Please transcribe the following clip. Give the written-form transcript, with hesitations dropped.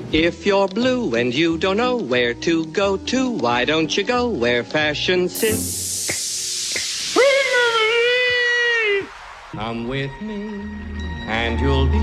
If you're blue and you don't know where to go to, why don't you go where fashion sits? Come with me and you'll be